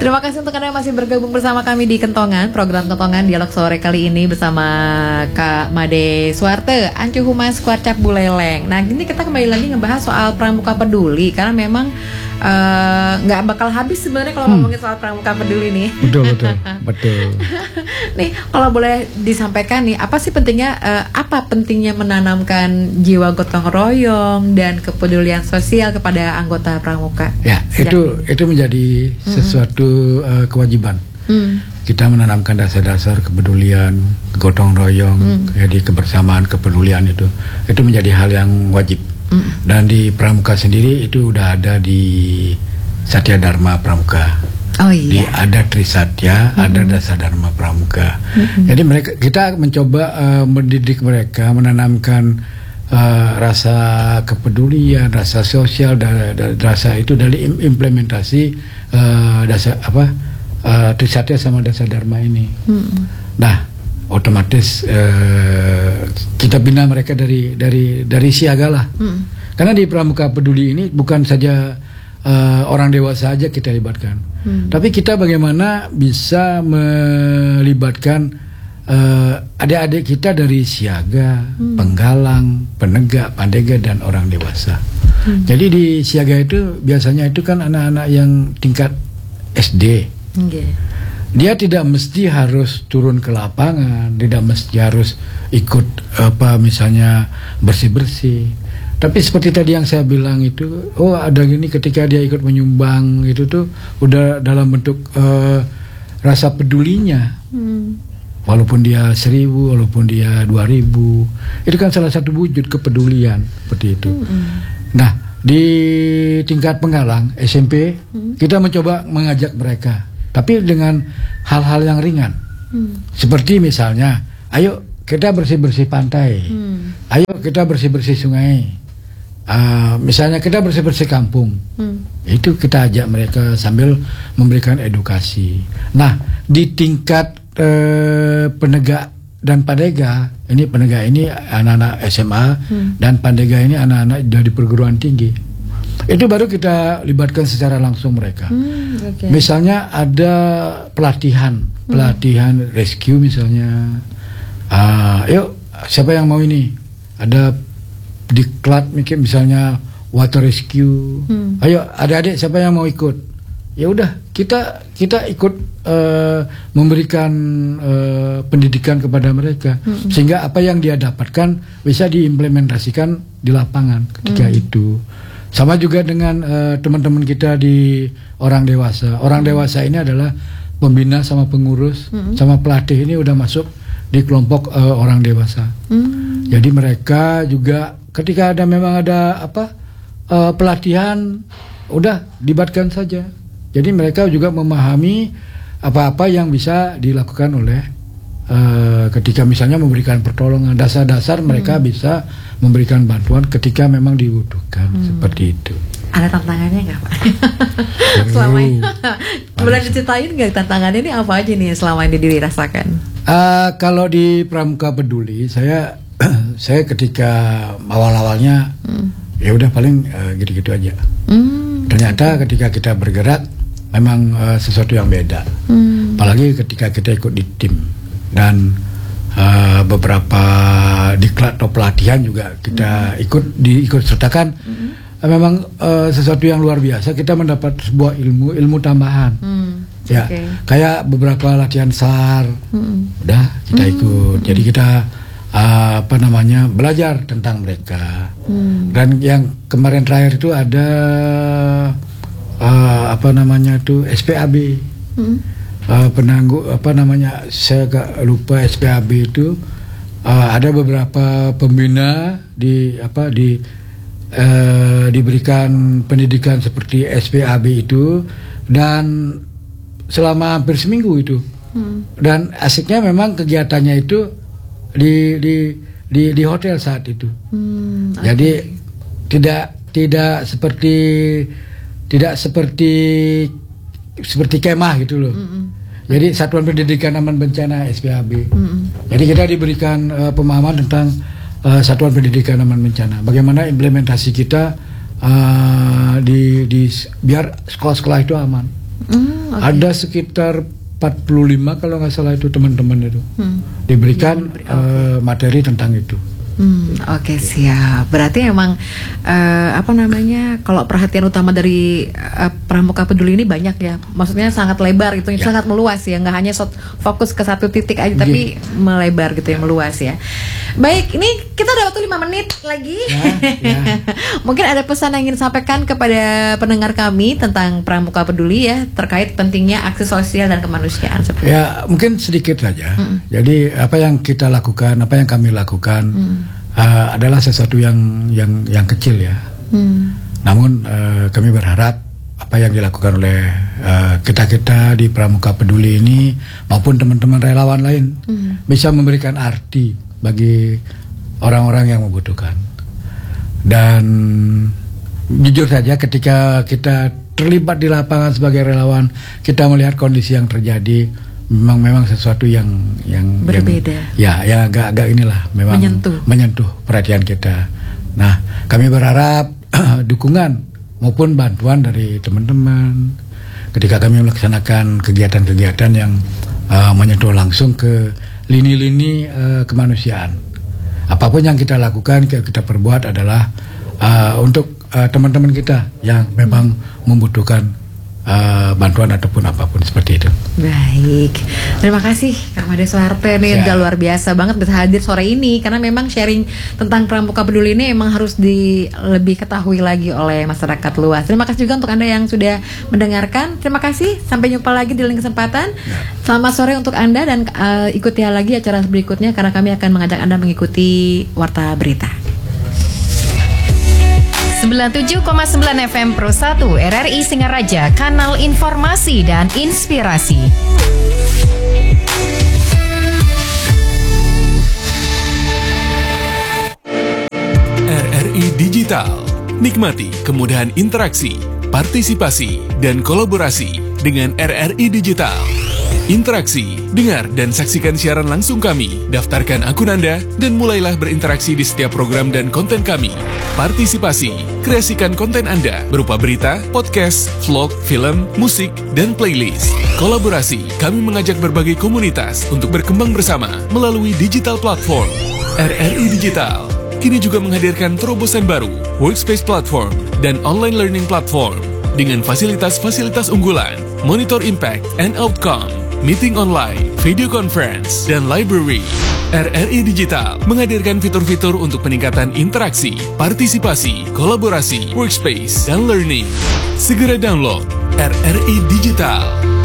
Terima kasih untuk Anda yang masih bergabung bersama kami di Kentongan, program Kentongan Dialog Sore kali ini bersama Kak Made Suarte, Ancu Humas Kuarcap Buleleng. Nah, ini kita kembali lagi ngebahas soal Pramuka Peduli karena memang nggak bakal habis sebenarnya kalau ngomongin soal Pramuka Peduli nih. Betul. Nih, kalau boleh disampaikan nih, apa pentingnya menanamkan jiwa gotong royong dan kepedulian sosial kepada anggota Pramuka? Ya, itu menjadi sesuatu kewajiban. Kita menanamkan dasar-dasar kepedulian, gotong royong, jadi kebersamaan, kepedulian itu menjadi hal yang wajib. Dan di Pramuka sendiri itu udah ada di Satya Dharma Pramuka. Oh iya. Ada Trisatya, ada Dasar Dharma Pramuka. Jadi kita mencoba mendidik mereka, menanamkan rasa kepedulian, rasa sosial, rasa itu dari implementasi Trisatya sama Dasar Dharma ini. Nah, otomatis kita bina mereka dari siaga lah. Karena di Pramuka Peduli ini bukan saja orang dewasa saja kita libatkan, tapi kita bagaimana bisa melibatkan adik-adik kita dari siaga, penggalang, penegak, pandega dan orang dewasa. Jadi di siaga itu biasanya itu kan anak-anak yang tingkat SD. Dia tidak mesti harus turun ke lapangan, tidak mesti harus ikut misalnya bersih-bersih. Tapi seperti tadi yang saya bilang itu, ada gini ketika dia ikut menyumbang itu tuh udah dalam bentuk rasa pedulinya. Walaupun dia 1.000, walaupun dia 2.000, itu kan salah satu wujud kepedulian seperti itu. Nah, di tingkat penggalang SMP kita mencoba mengajak mereka, tapi dengan hal-hal yang ringan. Seperti misalnya, ayo kita bersih-bersih pantai, ayo kita bersih-bersih sungai, misalnya kita bersih-bersih kampung. Itu kita ajak mereka sambil memberikan edukasi. Nah, di tingkat penegak dan pandega, ini penegak ini anak-anak SMA, dan pandega ini anak-anak dari perguruan tinggi. Itu baru kita libatkan secara langsung mereka. Misalnya ada pelatihan rescue misalnya. Yuk, siapa yang mau ini? Ada diklat misalnya water rescue. Ayo, adik-adik siapa yang mau ikut? Ya udah, kita ikut memberikan pendidikan kepada mereka, sehingga apa yang dia dapatkan bisa diimplementasikan di lapangan ketika itu. Sama juga dengan teman-teman kita di orang dewasa. Orang dewasa ini adalah pembina sama pengurus sama pelatih ini udah masuk di kelompok orang dewasa. Jadi mereka juga ketika memang ada pelatihan, udah libatkan saja. Jadi mereka juga memahami apa-apa yang bisa dilakukan oleh ketika misalnya memberikan pertolongan, dasar-dasar mereka bisa memberikan bantuan ketika memang dibutuhkan. Seperti itu. Ada tantangannya nggak, Pak? Selama ini boleh diceritain nggak tantangannya ini apa aja nih selama ini dirasakan? Kalau di Pramuka Peduli, saya ketika awal-awalnya ya udah paling gitu-gitu aja. Ternyata ketika kita bergerak memang sesuatu yang beda. Apalagi ketika kita ikut di tim dan beberapa diklat atau pelatihan juga kita ikut sertakan. Memang sesuatu yang luar biasa. Kita mendapat sebuah ilmu tambahan. Ya, kayak beberapa latihan SAR, udah kita ikut. Jadi kita belajar tentang mereka. Dan yang kemarin terakhir itu ada SPAB. Saya agak lupa SPAB itu. Ada beberapa pembina diberikan pendidikan seperti SPAB itu, dan selama hampir seminggu itu. Dan asiknya memang kegiatannya itu di hotel saat itu. Jadi tidak seperti kemah gitu loh. Jadi Satuan Pendidikan Aman Bencana SPAB. Jadi kita diberikan pemahaman tentang Satuan Pendidikan Aman Bencana. Bagaimana implementasi kita biar sekolah-sekolah itu aman. Okay. Ada sekitar 45 kalau nggak salah itu teman-teman itu diberikan materi tentang itu. Oke, siap. Berarti emang kalau perhatian utama dari Pramuka Peduli ini banyak ya. Maksudnya sangat lebar gitu, sangat meluas ya. Nggak hanya fokus ke satu titik aja, tapi melebar gitu ya, meluas ya. Baik, ini kita ada waktu 5 menit lagi. Mungkin ada pesan yang ingin sampaikan kepada pendengar kami tentang Pramuka Peduli ya, terkait pentingnya aksi sosial dan kemanusiaan. Ya, mungkin sedikit saja. Jadi apa yang kita lakukan, apa yang kami lakukan adalah sesuatu yang kecil ya. Namun kami berharap apa yang dilakukan oleh kita di Pramuka Peduli ini maupun teman-teman relawan lain bisa memberikan arti bagi orang-orang yang membutuhkan. Dan jujur saja ketika kita terlibat di lapangan sebagai relawan, kita melihat kondisi yang terjadi memang sesuatu yang berbeda. Yang agak inilah memang menyentuh perhatian kita. Nah, kami berharap dukungan maupun bantuan dari teman-teman ketika kami melaksanakan kegiatan-kegiatan yang menyentuh langsung ke lini-lini kemanusiaan. Apapun yang kita lakukan, kita perbuat adalah untuk teman-teman kita yang memang membutuhkan bantuan ataupun apapun seperti itu. Baik, terima kasih Kak Made Suharto nih, udah luar biasa banget bisa hadir sore ini, karena memang sharing tentang Pramuka Peduli ini emang harus lebih ketahui lagi oleh masyarakat luas. Terima kasih juga untuk Anda yang sudah mendengarkan. Terima kasih, sampai jumpa lagi di lain kesempatan. Selamat sore untuk Anda dan ikuti lagi acara berikutnya, karena kami akan mengajak Anda mengikuti Warta Berita. 97,9 FM Pro 1 RRI Singaraja, kanal informasi dan inspirasi. RRI Digital. Nikmati kemudahan interaksi, partisipasi, dan kolaborasi dengan RRI Digital. Interaksi, dengar dan saksikan siaran langsung kami, daftarkan akun Anda, dan mulailah berinteraksi di setiap program dan konten kami. Partisipasi, kreasikan konten Anda berupa berita, podcast, vlog, film, musik, dan playlist. Kolaborasi, kami mengajak berbagai komunitas untuk berkembang bersama melalui digital platform. RRI Digital kini juga menghadirkan terobosan baru, workspace platform, dan online learning platform dengan fasilitas-fasilitas unggulan, monitor impact and outcome, meeting online, video conference, dan library. RRI Digital menghadirkan fitur-fitur untuk peningkatan interaksi, partisipasi, kolaborasi, workspace, dan learning. Segera download RRI Digital.